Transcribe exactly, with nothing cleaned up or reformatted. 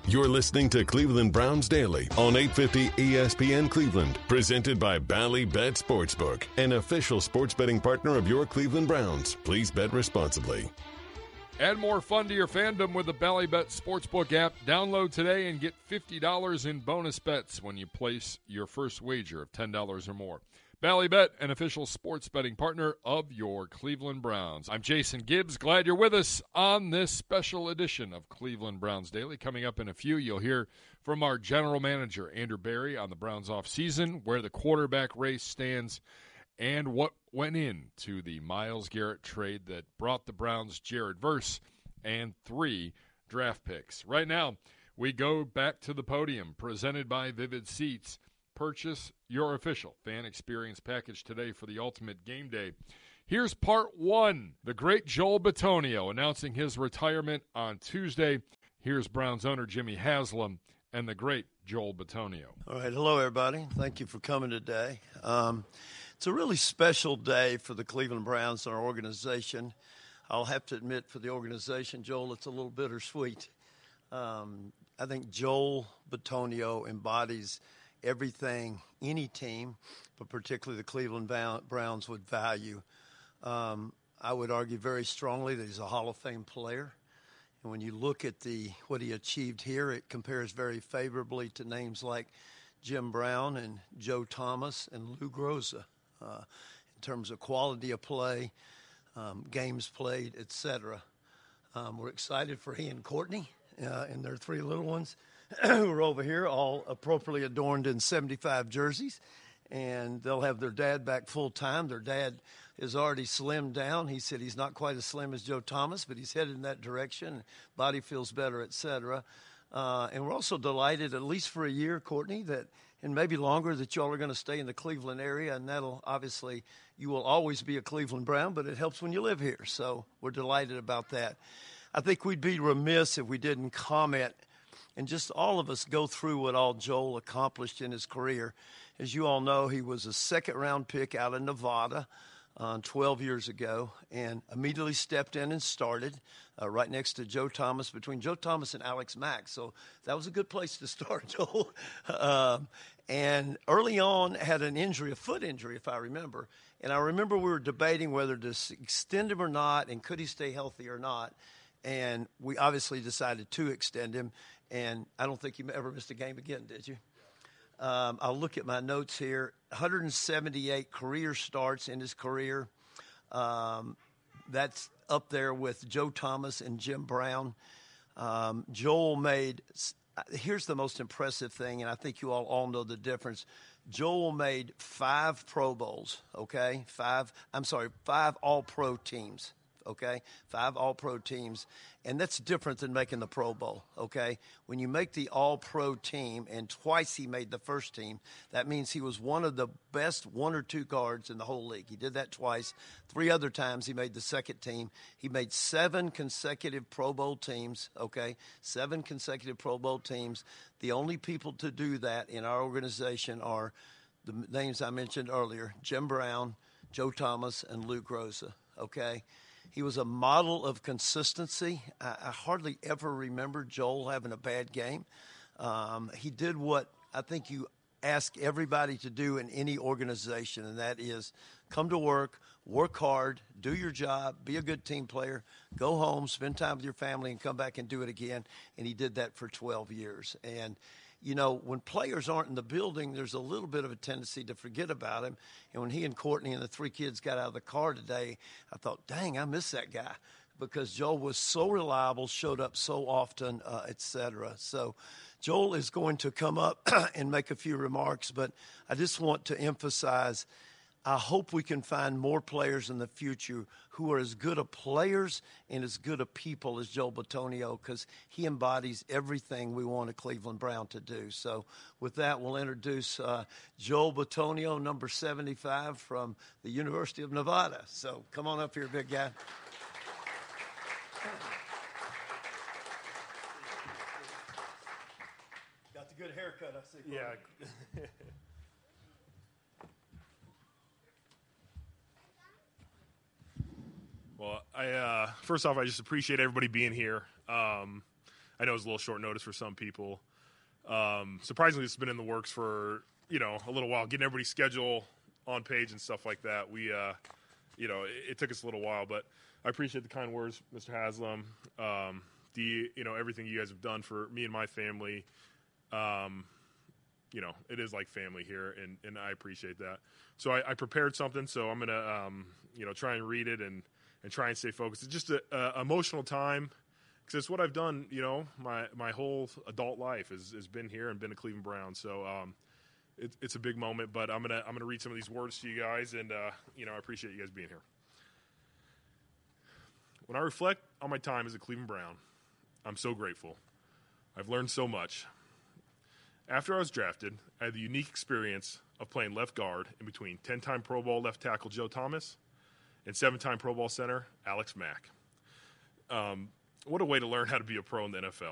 You're listening to Cleveland Browns Daily on eight fifty E S P N Cleveland, presented by Bally Bet Sportsbook, an official sports betting partner of your Cleveland Browns. Please bet responsibly. Add more fun to your fandom with the Bally Bet Sportsbook app. Download today and get fifty dollars in bonus bets when you place your first wager of ten dollars or more. Bally Bet, an official sports betting partner of your Cleveland Browns. I'm Jason Gibbs. Glad you're with us on this special edition of Cleveland Browns Daily. Coming up in a few, you'll hear from our general manager, Andrew Berry, on the Browns offseason, where the quarterback race stands, and what went into the Myles Garrett trade that brought the Browns Jared Verse and three draft picks. Right now, we go back to the podium, presented by Vivid Seats. Purchase your official fan experience package today for the ultimate game day. Here's part one. The great Joel Bitonio announcing his retirement on Tuesday. Here's Browns owner Jimmy Haslam and the great Joel Bitonio. All right. Hello, everybody. Thank you for coming today. Um, it's a really special day for the Cleveland Browns and our organization. I'll have to admit, for the organization, Joel, it's a little bittersweet. Um, I think Joel Bitonio embodies everything any team, but particularly the Cleveland Browns, would value. Um, I would argue very strongly that he's a Hall of Fame player. And when you look at the what he achieved here, it compares very favorably to names like Jim Brown and Joe Thomas and Lou Groza uh, in terms of quality of play, um, games played, et cetera. Um, we're excited for he and Courtney uh, and their three little ones who are over here, all appropriately adorned in seventy-five jerseys, and they'll have their dad back full-time. Their dad is already slimmed down. He said he's not quite as slim as Joe Thomas, but he's headed in that direction. Body feels better, et cetera. Uh, and we're also delighted, at least for a year, Courtney, that and maybe longer, that y'all are going to stay in the Cleveland area, and that'll obviously, you will always be a Cleveland Brown, but it helps when you live here. So we're delighted about that. I think we'd be remiss if we didn't comment and just all of us go through what all Joel accomplished in his career. As you all know, he was a second-round pick out of Nevada uh, twelve years ago and immediately stepped in and started uh, right next to Joe Thomas, between Joe Thomas and Alex Mack. So that was a good place to start, Joel. um, and early on had an injury, a foot injury, if I remember. And I remember we were debating whether to extend him or not and could he stay healthy or not. And we obviously decided to extend him. And I don't think you ever missed a game again, did you? Um, I'll look at my notes here. one hundred seventy-eight career starts in his career. Um, that's up there with Joe Thomas and Jim Brown. Um, Joel made – here's the most impressive thing, and I think you all, all know the difference. Joel made five Pro Bowls, okay? Five – I'm sorry, five All-Pro teams. Okay, five All-Pro teams, and that's different than making the Pro Bowl, okay? When you make the All-Pro team, and twice he made the first team, that means he was one of the best one or two guards in the whole league. He did that twice. Three other times he made the second team. He made seven consecutive Pro Bowl teams, okay? Seven consecutive Pro Bowl teams. The only people to do that in our organization are the names I mentioned earlier, Jim Brown, Joe Thomas, and Lou Groza, okay? He was a model of consistency. I, I hardly ever remember Joel having a bad game. Um, he did what I think you ask everybody to do in any organization, and that is come to work, work hard, do your job, be a good team player, go home, spend time with your family, and come back and do it again. And he did that for twelve years. And you know, when players aren't in the building, there's a little bit of a tendency to forget about him. And when he and Courtney and the three kids got out of the car today, I thought, dang, I miss that guy, because Joel was so reliable, showed up so often, uh, et cetera. So Joel is going to come up and make a few remarks, but I just want to emphasize, I hope we can find more players in the future who are as good of players and as good of people as Joel Bitonio, because he embodies everything we want a Cleveland Brown to do. So with that, we'll introduce uh, Joel Bitonio, number seventy-five from the University of Nevada. So come on up here, big guy. Got the good haircut, I see. Yeah. Well, I uh, first off, I just appreciate everybody being here. Um, I know it's a little short notice for some people. Um, surprisingly, it's been in the works for, you know, a little while, getting everybody's schedule on page and stuff like that. We, uh, you know, it, it took us a little while, but I appreciate the kind words, Mister Haslam. Um, the, you know, everything you guys have done for me and my family. Um, you know, it is like family here, and, and I appreciate that. So I, I prepared something, so I'm going to, um, you know, try and read it and, and try and stay focused. It's just an emotional time, because it's what I've done, you know, my, my whole adult life has, has been here and been a Cleveland Brown. So um, it, it's a big moment, but I'm going to I'm gonna read some of these words to you guys, and, uh, you know, I appreciate you guys being here. When I reflect on my time as a Cleveland Brown, I'm so grateful. I've learned so much. After I was drafted, I had the unique experience of playing left guard in between ten-time Pro Bowl left tackle Joe Thomas and seven-time Pro Bowl center Alex Mack. Um, what a way to learn how to be a pro in the N F L.